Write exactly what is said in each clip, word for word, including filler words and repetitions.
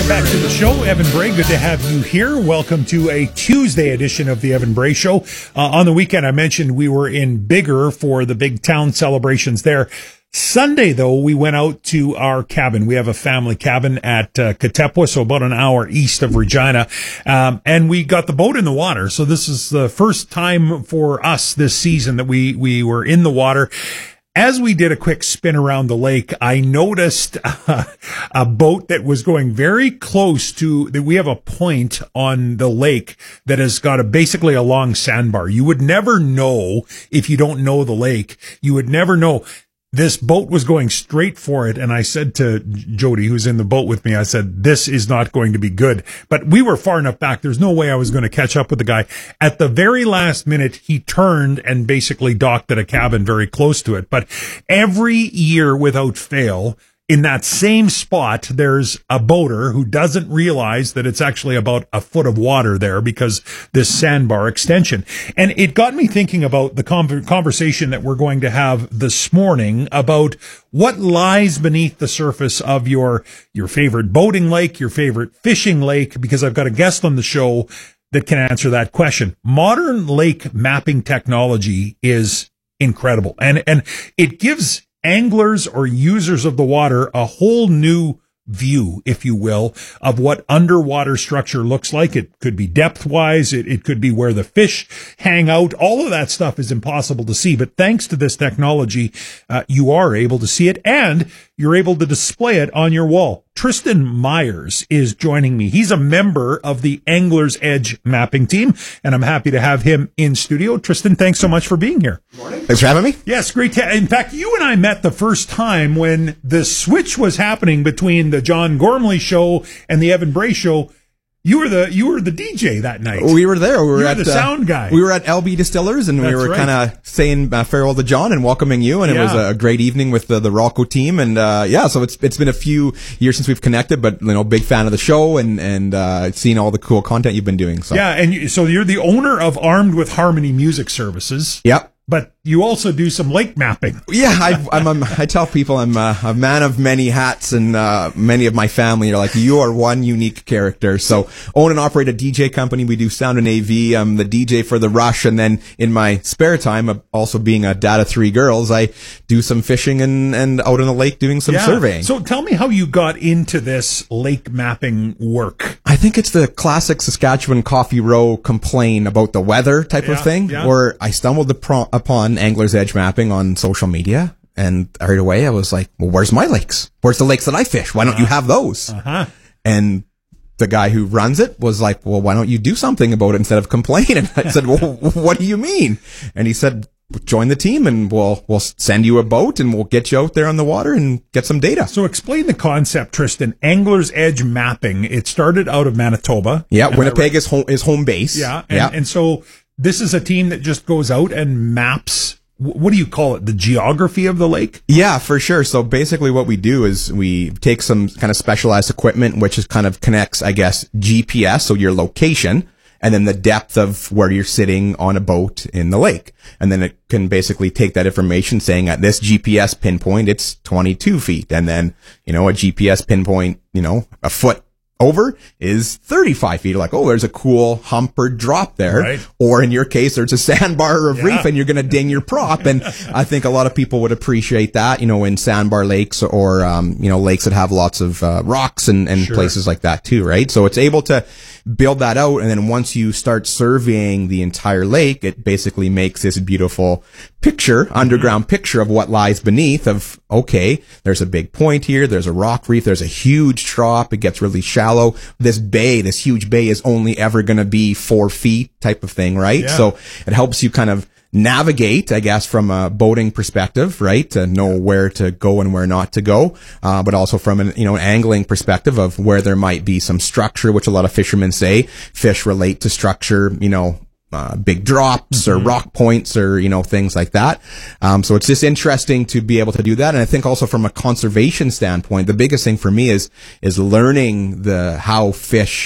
Welcome back to the show. Evan Bray, good to have you here. Welcome to a Tuesday edition of the Evan Bray Show. Uh, on the weekend, I mentioned we were in Biggar for the big town celebrations there. Sunday, though, we went out to our cabin. We have a family cabin at uh, Katepwa, so about an hour east of Regina, um, and we got the boat in the water. So this is the first time for us this season that we, we were in the water. As we did a quick spin around the lake, I noticed uh, a boat that was going very close to, that we have a point on the lake that has got a basically a long sandbar. You would never know if you don't know the lake. You would never know. This boat was going straight for it, and I said to Jody, who's in the boat with me, I said, this is not going to be good. But we were far enough back. There's no way I was going to catch up with the guy. At the very last minute, he turned and basically docked at a cabin very close to it. But every year, without fail, in that same spot, there's a boater who doesn't realize that it's actually about a foot of water there because this sandbar extension. And it got me thinking about the conversation that we're going to have this morning about what lies beneath the surface of your, your favorite boating lake, your favorite fishing lake, because I've got a guest on the show that can answer that question. Modern lake mapping technology is incredible, and, and it gives anglers or users of the water a whole new view, if you will, of what underwater structure looks like. It could be depth-wise. It, it could be where the fish hang out. All of that stuff is impossible to see. But thanks to this technology, uh, you are able to see it, and you're able to display it on your wall. Tristan Myers is joining me. He's a member of the Angler's Edge mapping team, and I'm happy to have him in studio. Tristan, thanks so much for being here. Good morning. Thanks for having me. Yes, great. To, in fact, you and I met the first time when the switch was happening between the John Gormley show and the Evan Bray show. You were the you were the D J that night. We were there. We were, you were at the sound uh, guy. We were at L B Distillers, and That's we were right. kind of saying uh, farewell to John and welcoming you. And yeah. it was a great evening with the, the Rocco team. And uh, yeah, so it's it's been a few years since we've connected, but you know, big fan of the show and and uh, seeing all the cool content you've been doing. So yeah, and you, so you're the owner of Armed with Harmony Music Services. Yep. But you also do some lake mapping. Yeah, I, I'm, I'm, I tell people I'm a, a man of many hats, and uh, many of my family are like, you are one unique character. So, own and operate a D J company. We do sound and A V. I'm the D J for the Rush, and then in my spare time, uh, also being a dad of three girls, I do some fishing and, and out on the lake doing some yeah. surveying. So, tell me how you got into this lake mapping work. I think it's the classic Saskatchewan Coffee Row complain about the weather type yeah, of thing, yeah. where I stumbled upon upon Angler's Edge mapping on social media, and right away I was like, well, where's my lakes? Where's the lakes that I fish? Why don't uh-huh. you have those? Uh-huh. And the guy who runs it was like, well, why don't you do something about it instead of complain? And I said, well, what do you mean? And he said, join the team and we'll we'll send you a boat and we'll get you out there on the water and get some data. So explain the concept, Tristan. Angler's Edge mapping. It started out of Manitoba. Yeah, Winnipeg is home is home base. Yeah, and, yeah. and so this is a team that just goes out and maps. What do you call it? The geography of the lake? Yeah, for sure. So basically what we do is we take some kind of specialized equipment, which is kind of connects, I guess, G P S, so your location, and then the depth of where you're sitting on a boat in the lake. And then it can basically take that information saying at this G P S pinpoint, it's twenty-two feet. And then, you know, a G P S pinpoint, you know, a foot over is thirty-five feet. Like, oh, there's a cool hump or drop there. Right. Or in your case, there's a sandbar or a Yeah. reef and you're going to ding your prop. And I think a lot of people would appreciate that, you know, in sandbar lakes or, um, you know, lakes that have lots of uh, rocks and, and Sure. places like that too, right? So it's able to build that out. And then once you start surveying the entire lake, it basically makes this beautiful picture, underground picture of what lies beneath of, okay, there's a big point here. There's a rock reef. There's a huge trop. It gets really shallow. This bay, this huge bay is only ever going to be four feet type of thing, right? Yeah. So it helps you kind of navigate, I guess, from a boating perspective, right? To know where to go and where not to go. Uh, but also from an, you know, an angling perspective of where there might be some structure, which a lot of fishermen say fish relate to structure, you know, Uh, big drops or rock points or, you know, things like that. Um, so it's just interesting to be able to do that. And I think also from a conservation standpoint, the biggest thing for me is, is learning the, how fish act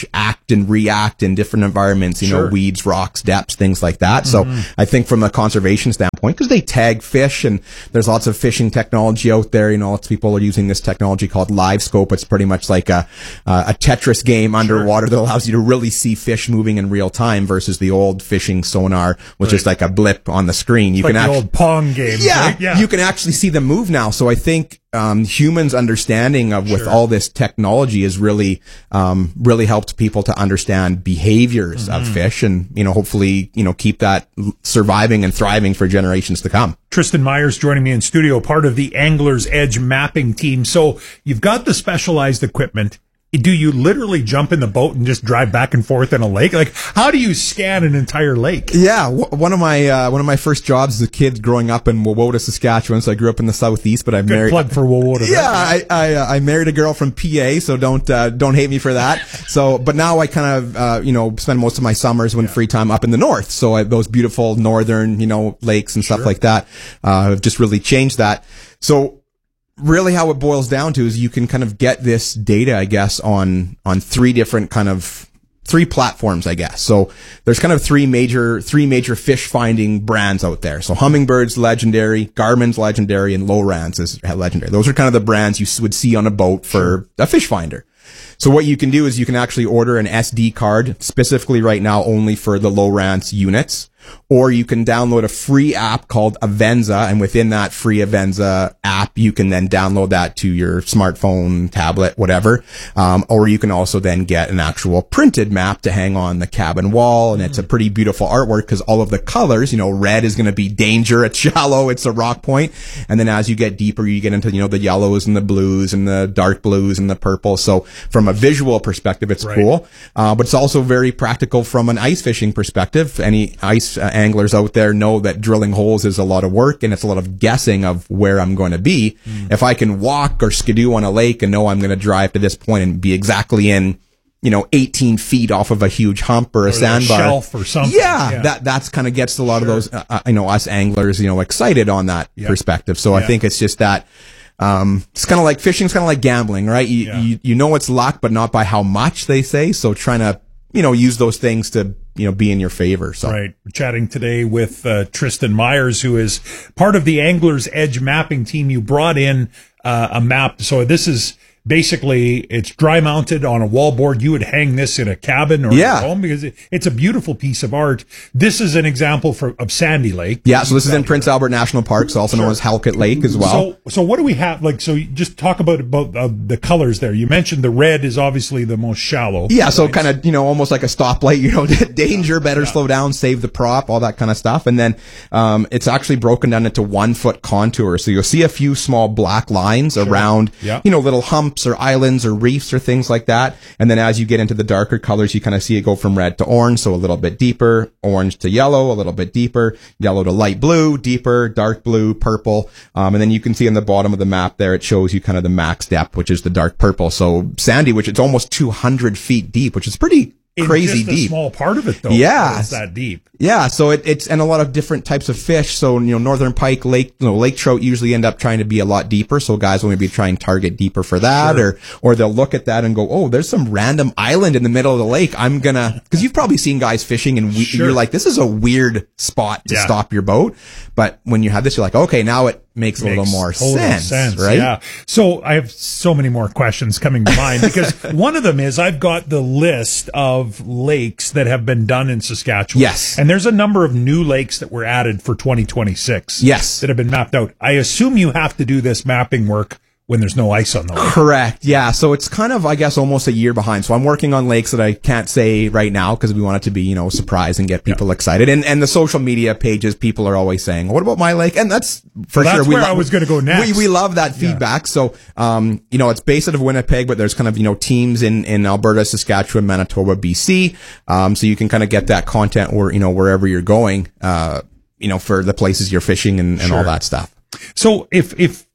act and react in different environments, you Sure. know, weeds, rocks, depths, things like that. So I think from a conservation standpoint, because they tag fish and there's lots of fishing technology out there, you know, lots of people are using this technology called Live Scope. It's pretty much like a, uh, a Tetris game underwater that allows you to really see fish moving in real time versus the old fishing sonar, which Right. is like a blip on the screen. You Like can the actually, old Pong game. yeah, Right? Yeah. you can actually see them move now. So I think um, humans' understanding of with Sure. all this technology has really, um, really helped people to understand behaviors Mm-hmm. of fish, and you know, hopefully, you know, keep that l- surviving and thriving for generations to come. Tristan Myers joining me in studio, part of the Angler's Edge mapping team. So you've got the specialized equipment. Do you literally jump in the boat and just drive back and forth in a lake? Like, how do you scan an entire lake? Yeah, w- one of my uh, one of my first jobs as a kid growing up in Wowota, Saskatchewan. So I grew up in the southeast, but I Good married. plug for Wowota. Yeah, I I, uh, I married a girl from P A, so don't uh, don't hate me for that. So, but now I kind of uh, you know spend most of my summers when free time up in the north. So I, those beautiful northern you know lakes and stuff like that uh, have just really changed that. So. Really how it boils down to is you can kind of get this data, I guess, on, on three different kind of, three platforms, I guess. So there's kind of three major, three major fish finding brands out there. So Hummingbird's legendary, Garmin's legendary, and Lowrance is legendary. Those are kind of the brands you would see on a boat for a fish finder. So what you can do is you can actually order an S D card specifically right now only for the Lowrance units, or you can download a free app called Avenza, and within that free Avenza app, you can then download that to your smartphone, tablet, whatever. Um, or you can also then get an actual printed map to hang on the cabin wall, and it's a pretty beautiful artwork because all of the colors, you know, red is going to be danger, it's shallow, it's a rock point, and then as you get deeper, you get into, you know, the yellows and the blues and the dark blues and the purple. So from a visual perspective, it's Right. cool, uh, but it's also very practical from an ice fishing perspective. Any ice uh, anglers out there know that drilling holes is a lot of work and it's a lot of guessing of where I'm going to be. Mm. If I can walk or skidoo on a lake and know I'm going to drive to this point and be exactly in, you know, eighteen feet off of a huge hump or a Or sandbar, a shelf or something. Yeah, Yeah. that that's kind of gets a lot Sure. of those, uh, uh, you know, us anglers, you know, excited on that Yeah. perspective. So I Yeah. think it's just that. Um, it's kind of like fishing's kind of like gambling, right? You, Yeah. you, you know, it's luck, but not by how much, they say. So trying to, you know, use those things to, you know, be in your favor. So. Right. We're chatting today with uh, Tristan Myers, who is part of the Angler's Edge mapping team. You brought in uh, a map. So this is basically, it's dry mounted on a wall board. You would hang this in a cabin or Yeah. at home because it, it's a beautiful piece of art. This is an example for, of Sandy Lake. Yeah, so this is in Prince Albert National Park, so also known as Halkett Lake as well. So, so what do we have? Like, so you just talk about about uh, the colors there. You mentioned the red is obviously the most shallow. Yeah, so kind of, you know, almost like a stoplight, you know, danger, better slow down, save the prop, all that kind of stuff. And then, um, it's actually broken down into one foot contours. So you'll see a few small black lines around, Yeah. you know, little humps or islands or reefs or things like that. And then as you get into the darker colors, you kind of see it go from red to orange. So a little bit deeper, orange to yellow, a little bit deeper, yellow to light blue, deeper, dark blue, purple. Um, and then you can see on the bottom of the map there, it shows you kind of the max depth, which is the dark purple. So Sandy, which it's almost two hundred feet deep, which is pretty In crazy just a deep. small part of it, though. Yeah. It's that deep. Yeah, so it, it's, and a lot of different types of fish. So, you know, northern pike, lake, you know, lake trout usually end up trying to be a lot deeper. So guys will maybe try and target deeper for that, Sure. or, or they'll look at that and go, oh, there's some random island in the middle of the lake. I'm gonna, cause you've probably seen guys fishing and we, Sure. you're like, this is a weird spot to Yeah. stop your boat. But when you have this, you're like, okay, now it makes, a little Makes more total sense, right? Yeah. So I have so many more questions coming to mind because one of them is I've got the list of lakes that have been done in Saskatchewan. Yes. And there's a number of new lakes that were added for twenty twenty-six. Yes. That have been mapped out. I assume you have to do this mapping work when there's no ice on the lake. Correct. Yeah. So it's kind of, I guess, almost a year behind. So I'm working on lakes that I can't say right now because we want it to be, you know, a surprise and get people Yeah. excited. And and the social media pages, people are always saying, what about my lake? And that's for Well, sure. that's we where lo- I was gonna go next. We, we love that feedback. So, um, you know, it's based out of Winnipeg, but there's kind of, you know, teams in, in Alberta, Saskatchewan, Manitoba, B C. Um, so you can kind of get that content where, you know, wherever you're going, uh, you know, for the places you're fishing and, and all Sure. that stuff. So if, if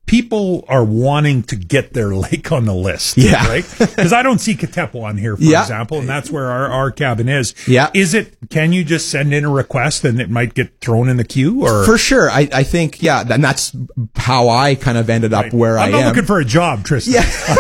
people are wanting to get their lake on the list. Yeah. Right? Because I don't see Katepwa on here, for Yeah. example, and that's where our, our cabin is. Yeah. Is it, can you just send in a request and it might get thrown in the queue? Or For sure. I, I think, yeah, and that's how I kind of ended up Right. where I'm I not am. looking for a job, Tristan.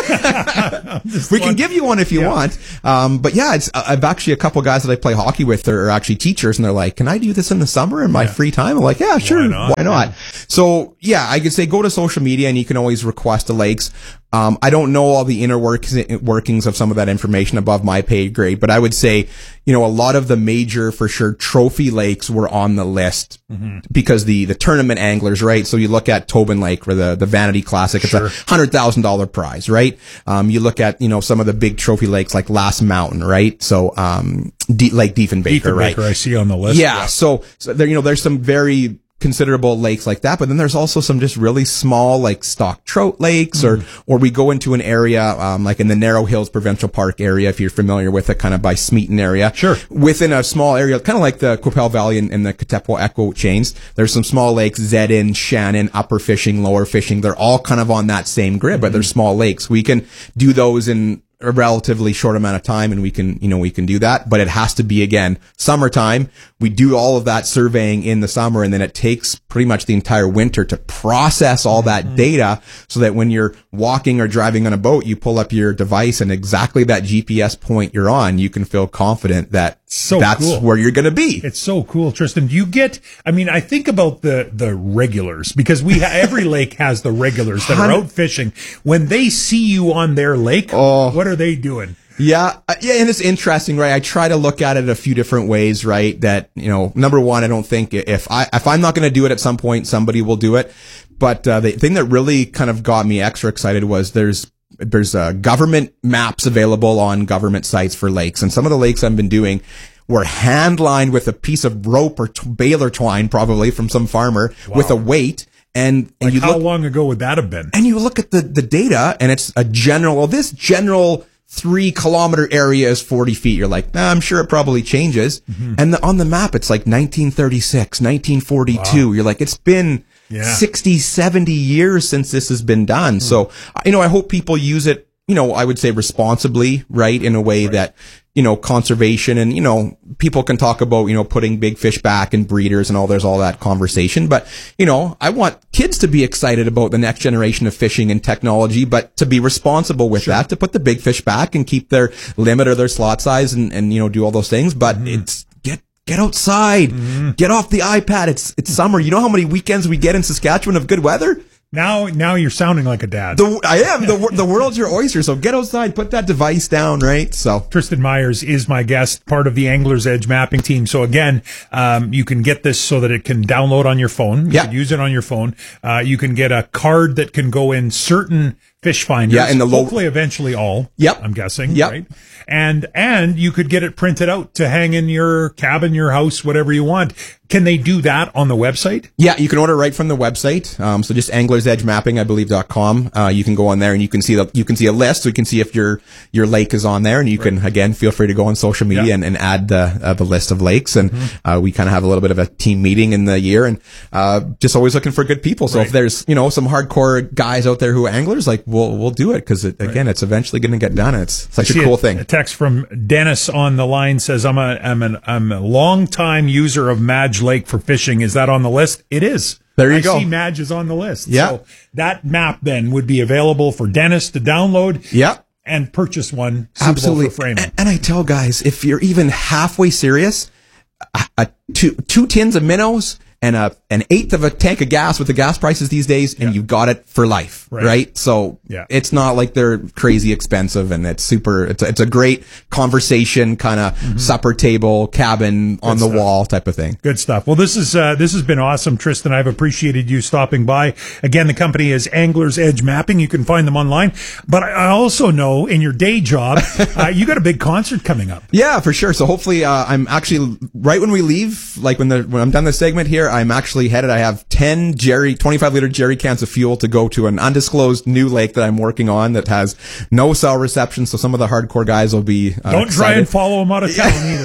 Yeah. Just We can want- give you one if you Yeah. want. Um, but yeah, it's, I've actually, a couple guys that I play hockey with are actually teachers, and they're like, can I do this in the summer in my Yeah. free time? I'm like, yeah, sure. Why not? Why not? So yeah, I could say go to social media and you can always request a lakes. Um, I don't know all the inner works, workings of some of that information above my pay grade, but I would say, you know, a lot of the major, for sure, trophy lakes were on the list Mm-hmm. because the, the tournament anglers, right? So you look at Tobin Lake or the, the Vanity Classic, it's Sure. a hundred thousand dollar prize, right? Um, you look at, you know, some of the big trophy lakes like Last Mountain, right? So, um, D- Lake Diefenbaker, Diefenbaker, right? I see on the list. Yeah. So, so there, you know, there's some very considerable lakes like that, but then there's also some just really small, like stock trout lakes, Mm-hmm. or, or we go into an area, um, like in the Narrow Hills Provincial Park area, if you're familiar with it, kind of by Smeaton area. Sure. Within a small area, kind of like the Qu'Appelle Valley and, and the Katepwa Echo chains, there's some small lakes, Zedin, Shannon, upper fishing, lower fishing. They're all kind of on that same grid, but they're small lakes. We can do those in a relatively short amount of time, and we can, you know, we can do that, but it has to be, again, summertime. We do all of that surveying in the summer, and then it takes pretty much the entire winter to process all that data so that when you're walking or driving on a boat, you pull up your device and exactly that G P S point you're on, you can feel confident that So that's cool. where you're going to be. It's so cool, Tristan. Do you get, I mean, I think about the, the regulars, because we, ha- every lake has the regulars that are out fishing. When they see you on their lake, Oh. what are they doing? Yeah, uh, yeah, and it's interesting, right? I try to look at it a few different ways, right? That, you know, number one, I don't think if I if I'm not going to do it at some point, somebody will do it. But uh, the thing that really kind of got me extra excited was there's there's uh, government maps available on government sites for lakes, and some of the lakes I've been doing were hand lined with a piece of rope or t- baler twine, probably from some farmer, with a weight. And, and Like you how look, long ago would that have been? and you look at the, the data, and it's a general, well, this general three kilometer area is forty feet. You're like, nah, I'm sure it probably changes. Mm-hmm. And the, on the map, it's like nineteen thirty-six, nineteen forty-two. Wow. You're like, it's been Yeah. sixty, seventy years since this has been done. Mm. So, you know, I hope people use it, you know, I would say responsibly, right? In a way right. that, you know, conservation and, you know, people can talk about, you know, putting big fish back and breeders and all, there's all that conversation. But, you know, I want kids to be excited about the next generation of fishing and technology, but to be responsible with sure. that, to put the big fish back and keep their limit or their slot size and, and, you know, do all those things. But mm-hmm. it's, get, get outside, mm-hmm. get off the iPad. It's, it's summer. You know how many weekends we get in Saskatchewan of good weather? Now, now you're sounding like a dad. The, I am. The, the world's your oyster. So get outside, put that device down, right? So Tristan Myers is my guest, part of the Angler's Edge mapping team. So again, um, you can get this so that it can download on your phone. You yeah. can use it on your phone. Uh, you can get a card that can go in certain fish finders. Yeah, in the low- hopefully eventually all. Yep. I'm guessing. Yep. Right. And, and you could get it printed out to hang in your cabin, your house, whatever you want. Can they do that on the website? Yeah, you can order right from the website. Um, so just Angler's Edge Mapping, I believe, dot com. Uh, you can go on there and you can see the, you can see a list. So you can see if your, your lake is on there, and you right. can, again, feel free to go on social media yeah. and, and add the, uh, the list of lakes. And, mm-hmm. uh, we kind of have a little bit of a team meeting in the year, and, uh, just always looking for good people. So right. if there's, you know, some hardcore guys out there who are anglers, like we'll, we'll do it. Cause it, again, right. it's eventually going to get done. It's such a cool a, thing. A text from Dennis on the line says, I'm a, I'm an, I'm a long time user of Madge Lake for fishing. Is that on the list? It is. There you I go. see Madge is on the list. Yeah. So that map then would be available for Dennis to download. Yeah. And purchase one suitable Absolutely. for framing. And, and I tell guys, if you're even halfway serious, a, a two, two tins of minnows and a, an eighth of a tank of gas with the gas prices these days, and yeah. you've got it for life, right? right? So yeah. it's not like they're crazy expensive, and it's super, it's a, it's a great conversation, kind of mm-hmm. supper table, cabin Good on the stuff. wall type of thing. Good stuff. Well, this is, uh, this has been awesome, Tristan. I've appreciated you stopping by. Again, the company is Angler's Edge Mapping. You can find them online. But I also know in your day job, uh, you got a big concert coming up. Yeah, for sure. So hopefully, uh, I'm actually, right when we leave, like when the, when I'm done this segment here, I'm actually headed. I have ten jerry, twenty-five liter jerry cans of fuel to go to an undisclosed new lake that I'm working on that has no cell reception. So some of the hardcore guys will be uh, Don't excited. try and follow them out of town either.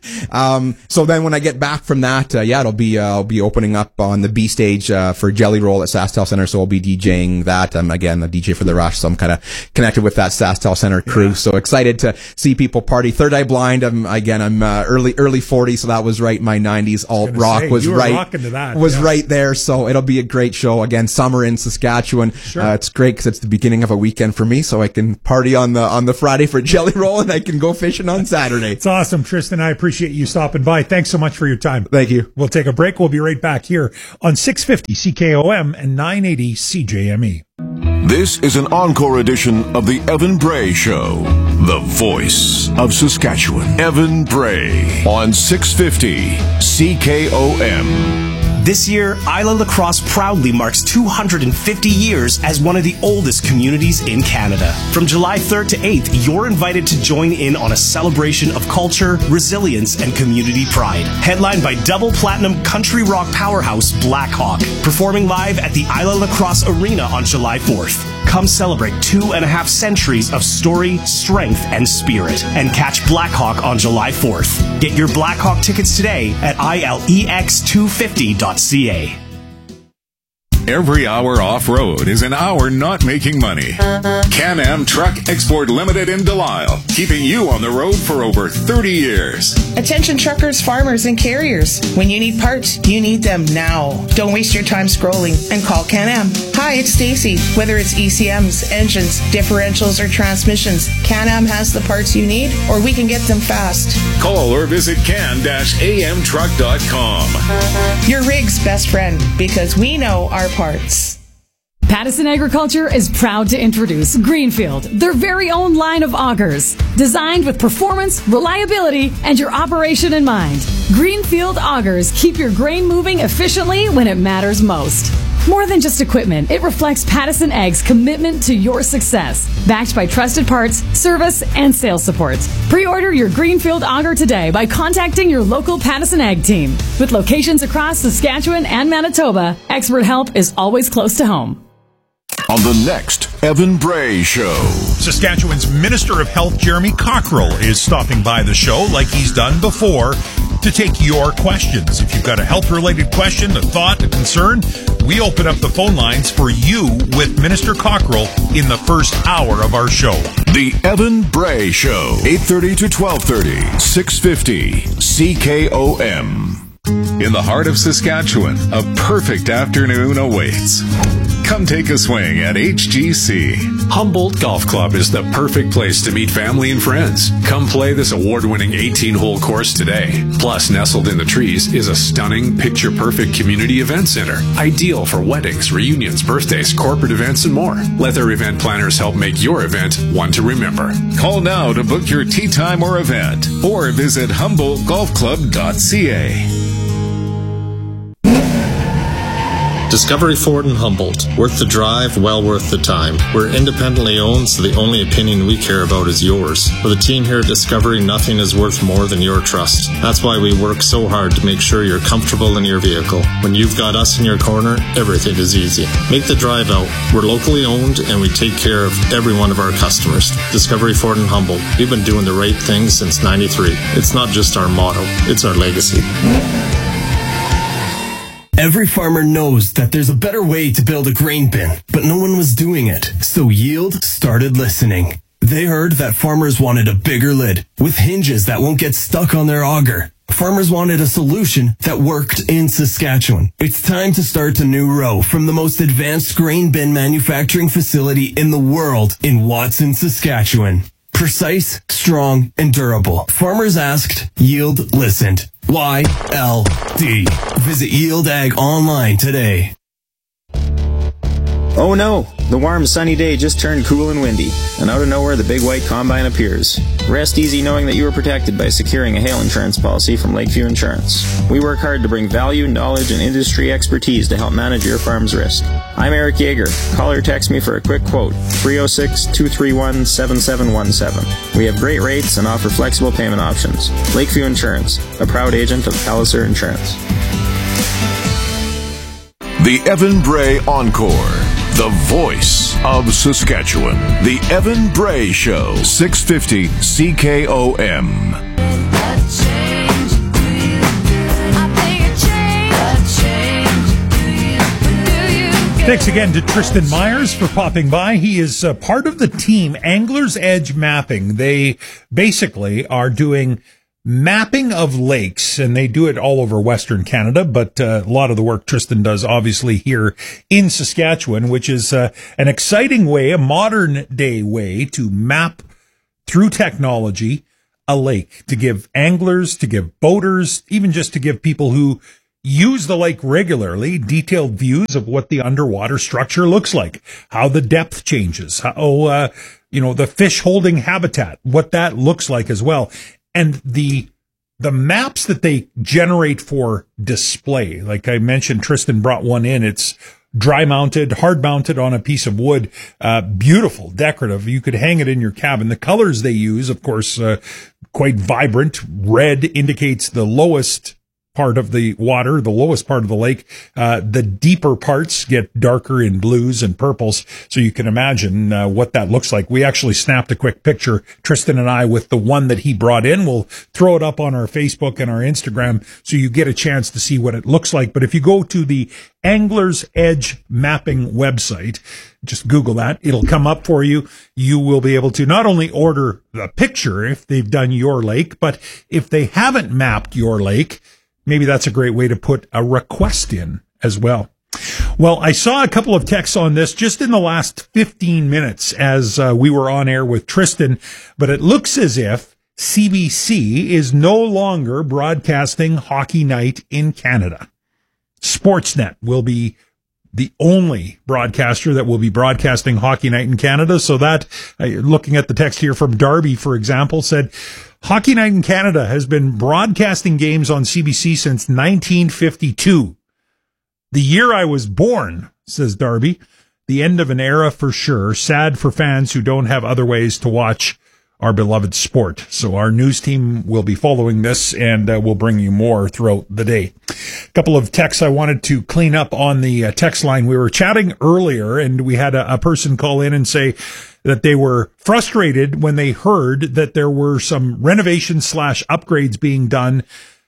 Um, so then when I get back from that, uh, yeah, it'll be, uh, I'll be opening up on the B stage, uh, for Jelly Roll at SaskTel Center. So I'll be DJing that. I'm again a D J for the Rush. So I'm kind of connected with that SaskTel Center crew. Yeah. So excited to see people party. Third Eye Blind. I'm, again, I'm, uh, early, early forties. So that was right. My nineties alt rock say, was right, to that, was yeah. right there. So it'll be a great show. Again, summer in Saskatchewan. Sure. Uh, it's great because it's the beginning of a weekend for me. So I can party on the, on the Friday for Jelly Roll and I can go fishing on Saturday. It's awesome, Tristan. I appreciate you stopping by. Thanks so much for your time. Thank you. We'll take a break. We'll be right back here on six fifty C K O M and nine eighty C J M E. This is an encore edition of the Evan Bray Show, the voice of Saskatchewan. Evan Bray on six fifty C K O M. This year, Isla Lacrosse proudly marks two hundred fifty years as one of the oldest communities in Canada. From July third to eighth, you're invited to join in on a celebration of culture, resilience, and community pride. Headlined by double platinum country rock powerhouse Blackhawk, performing live at the Isla Lacrosse Arena on July fourth. Come celebrate two and a half centuries of story, strength, and spirit, and catch Blackhawk on July fourth. Get your Blackhawk tickets today at I L E X two fifty dot C A. Every hour off-road is an hour not making money. Can-Am Truck Export Limited in Delisle, keeping you on the road for over thirty years. Attention truckers, farmers, and carriers. When you need parts, you need them now. Don't waste your time scrolling and call Can-Am. Hi, it's Stacy. Whether it's E C Ms, engines, differentials, or transmissions, Can-Am has the parts you need, or we can get them fast. Call or visit can dash a m truck dot com. Your rig's best friend, because we know our parts. Pattison Agriculture is proud to introduce Greenfield, their very own line of augers, designed with performance, reliability, and your operation in mind. Greenfield augers keep your grain moving efficiently when it matters most. More than just equipment, it reflects Pattison Ag's commitment to your success, backed by trusted parts, service, and sales support. Pre-order your Greenfield auger today by contacting your local Pattison Ag team. With locations across Saskatchewan and Manitoba, expert help is always close to home. On the next Evan Bray Show, Saskatchewan's Minister of Health, Jeremy Cockrell, is stopping by the show like he's done before to take your questions. If you've got a health-related question, a thought, a concern, we open up the phone lines for you with Minister Cockrell in the first hour of our show. The Evan Bray Show, eight thirty to twelve thirty, six fifty C K O M. In the heart of Saskatchewan, a perfect afternoon awaits. Come take a swing at H G C. Humboldt Golf Club is the perfect place to meet family and friends. Come play this award-winning eighteen-hole course today. Plus, nestled in the trees is a stunning, picture-perfect community event center. Ideal for weddings, reunions, birthdays, corporate events, and more. Let their event planners help make your event one to remember. Call now to book your tee time or event, or visit humboldt golf club dot c a. Discovery Ford in Humboldt. Worth the drive, well worth the time. We're independently owned, so the only opinion we care about is yours. For the team here at Discovery, nothing is worth more than your trust. That's why we work so hard to make sure you're comfortable in your vehicle. When you've got us in your corner, everything is easy. Make the drive out. We're locally owned, and we take care of every one of our customers. Discovery Ford in Humboldt. We've been doing the right thing since ninety-three. It's not just our motto, it's our legacy. Every farmer knows that there's a better way to build a grain bin, but no one was doing it, so Yield started listening. They heard that farmers wanted a bigger lid, with hinges that won't get stuck on their auger. Farmers wanted a solution that worked in Saskatchewan. It's time to start a new row from the most advanced grain bin manufacturing facility in the world in Watson, Saskatchewan. Precise, strong, and durable. Farmers asked, Yield listened. Y L D. Visit Yield Ag online today. Oh no, the warm sunny day just turned cool and windy, and out of nowhere the big white combine appears. Rest easy knowing that you are protected by securing a hail insurance policy from Lakeview Insurance. We work hard to bring value, knowledge, and industry expertise to help manage your farm's risk. I'm Eric Yeager. Call or text me for a quick quote, three oh six, two three one, seven seven one seven. We have great rates and offer flexible payment options. Lakeview Insurance, a proud agent of Palliser Insurance. The Evan Bray Encore. The voice of Saskatchewan. The Evan Bray Show, six fifty C K O M. Thanks again to Tristan Myers for popping by. He is uh, part of the team Anglers Edge Mapping. They basically are doing mapping of lakes, and they do it all over Western Canada, but uh, a lot of the work Tristan does obviously here in Saskatchewan, which is uh, an exciting way, a modern day way to map through technology a lake, to give anglers, to give boaters, even just to give people who use the lake regularly, detailed views of what the underwater structure looks like, how the depth changes, how, uh, you know, the fish holding habitat, what that looks like as well. And the, the maps that they generate for display, like I mentioned, Tristan brought one in. It's dry mounted, hard mounted on a piece of wood, uh, beautiful, decorative. You could hang it in your cabin. The colors they use, of course, uh, quite vibrant. Red indicates the lowest part of the water, the lowest part of the lake. Uh, the deeper parts get darker in blues and purples. So you can imagine uh, what that looks like. We actually snapped a quick picture, Tristan and I, with the one that he brought in. We'll throw it up on our Facebook and our Instagram so you get a chance to see what it looks like. But if you go to the Anglers Edge Mapping website, just Google that. It'll come up for you. You will be able to not only order the picture if they've done your lake, but if they haven't mapped your lake, maybe that's a great way to put a request in as well. Well, I saw a couple of texts on this just in the last fifteen minutes as uh, we were on air with Tristan, but it looks as if C B C is no longer broadcasting Hockey Night in Canada. Sportsnet will be the only broadcaster that will be broadcasting Hockey Night in Canada. So that, uh, looking at the text here from Darby, for example, said, Hockey Night in Canada has been broadcasting games on C B C since nineteen fifty-two. The year I was born, says Darby. The end of an era for sure. Sad for fans who don't have other ways to watch our beloved sport. So our news team will be following this, and uh, we'll bring you more throughout the day. A couple of texts I wanted to clean up on the uh, text line. We were chatting earlier, and we had a, a person call in and say that they were frustrated when they heard that there were some renovations slash upgrades being done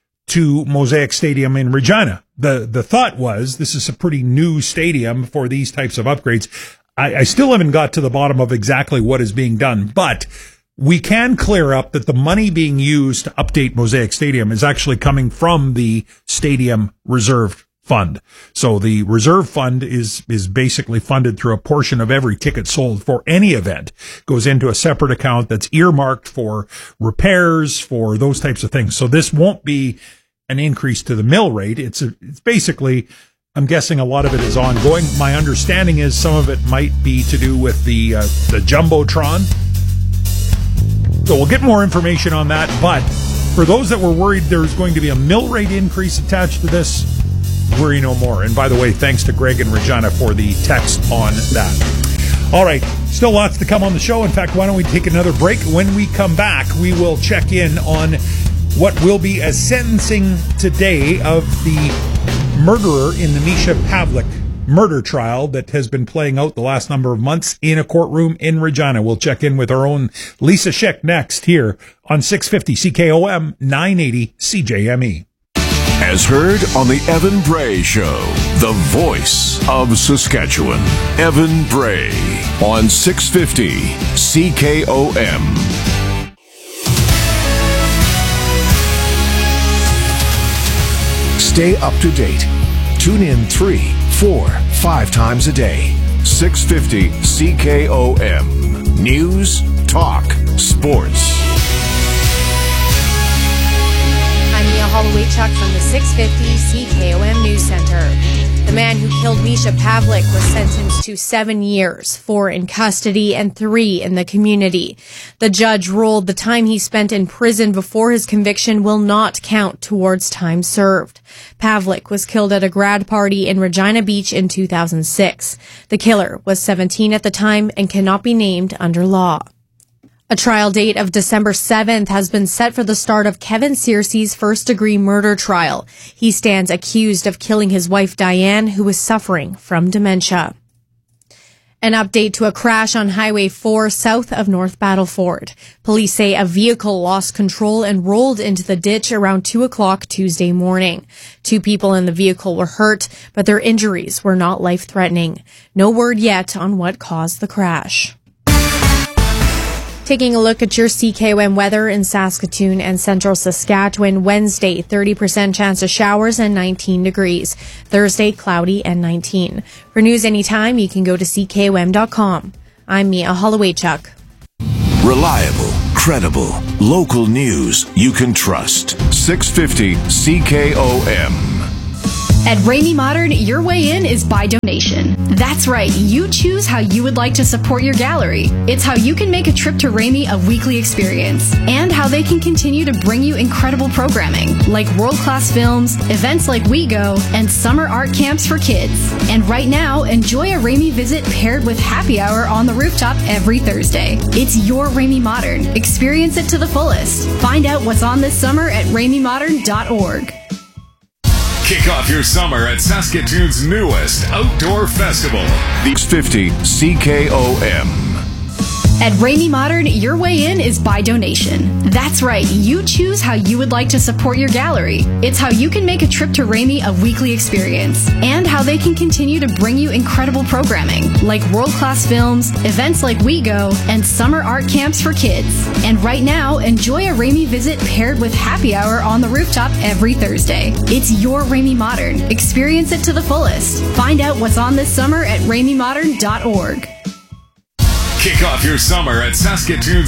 to Mosaic Stadium in Regina. The the thought was this is a pretty new stadium for these types of upgrades. I, I still haven't got to the bottom of exactly what is being done, but we can clear up that the money being used to update Mosaic Stadium is actually coming from the Stadium Reserve Fund. So the reserve fund is, is basically funded through a portion of every ticket sold for any event, goes into a separate account that's earmarked for repairs, for those types of things. So this won't be an increase to the mill rate. It's a, it's basically, I'm guessing a lot of it is ongoing. My understanding is some of it might be to do with the, uh, the Jumbotron. So we'll get more information on that. But for those that were worried there's going to be a mill rate increase attached to this, worry no more. And by the way, thanks to Greg and Regina for the text on that. All right, still lots to come on the show. In fact, why don't we take another break? When we come back, we will check in on what will be a sentencing today of the murderer in the Misha Pavlik murder trial that has been playing out the last number of months in a courtroom in Regina. We'll check in with our own Lisa Schick next here on six fifty C K O M, nine eighty C J M E. As heard on the Evan Bray Show, the voice of Saskatchewan. Evan Bray on six fifty C K O M. Stay up to date. Tune in three, four, five times a day. six fifty C K O M. News, talk, sports. I'm Mia Holloway-Chuck from the six fifty C K O M News Center. The man who killed Misha Pavlik was sentenced to seven years, four in custody and three in the community. The judge ruled the time he spent in prison before his conviction will not count towards time served. Pavlik was killed at a grad party in Regina Beach in two thousand six. The killer was seventeen at the time and cannot be named under law. A trial date of December seventh has been set for the start of Kevin Searcy's first-degree murder trial. He stands accused of killing his wife Diane, who was suffering from dementia. An update to a crash on Highway four south of North Battleford. Police say a vehicle lost control and rolled into the ditch around two o'clock Tuesday morning. Two people in the vehicle were hurt, but their injuries were not life-threatening. No word yet on what caused the crash. Taking a look at your C K O M weather in Saskatoon and central Saskatchewan. Wednesday, thirty percent chance of showers and nineteen degrees. Thursday, cloudy and nineteen. For news anytime, you can go to C K O M dot com. I'm Mia Holloway-Chuck. Reliable, credible, local news you can trust. six fifty C K O M. At Ramey Modern, your way in is by donation. That's right, you choose how you would like to support your gallery. It's how you can make a trip to Ramey a weekly experience, and how they can continue to bring you incredible programming, like world-class films, events like We Go, and summer art camps for kids. And right now, enjoy a Ramey visit paired with happy hour on the rooftop every Thursday. It's your Ramey Modern. Experience it to the fullest. Find out what's on this summer at ramey modern dot org. Kick off your summer at Saskatoon's newest outdoor festival. six fifty C K O M. At Ramey Modern, your way in is by donation. That's right, you choose how you would like to support your gallery. It's how you can make a trip to Ramey a weekly experience, and how they can continue to bring you incredible programming, like world-class films, events like We Go, and summer art camps for kids. And right now, enjoy a Ramey visit paired with happy hour on the rooftop every Thursday. It's your Ramey Modern. Experience it to the fullest. Find out what's on this summer at ramey modern dot org. Kick off your summer at Saskatoon's